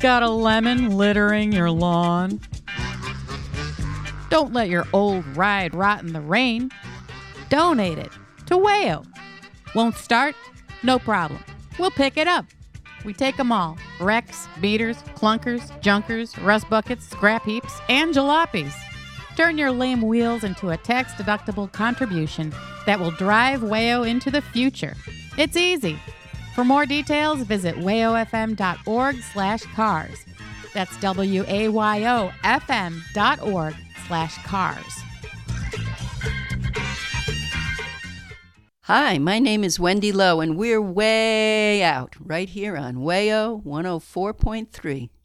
Got a lemon littering your lawn? Don't let your old ride rot in the rain. Donate it to Wayo. Won't start? No problem. We'll pick it up. We take them all. Wrecks, beaters, clunkers, junkers, rust buckets, scrap heaps, and jalopies. Turn your lame wheels into a tax-deductible contribution that will drive Wayo into the future. It's easy. For more details, visit wayofm.org/cars. That's wayofm.org/cars. Hi, my name is Wendy Lowe, and we're way out right here on Wayo 104.3.